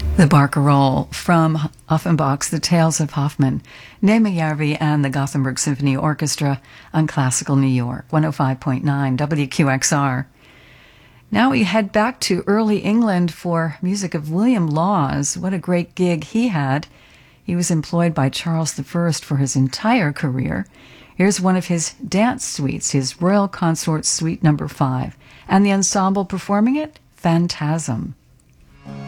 The Barcarolle from Offenbach's The Tales of Hoffmann, Neemejärvi and the Gothenburg Symphony Orchestra on Classical New York, 105.9 WQXR. Now we head back to early England for music of William Laws. What a great gig he had. He was employed by Charles I for his entire career. Here's one of his dance suites, his Royal Consort Suite No. 5, and the ensemble performing it, Phantasm.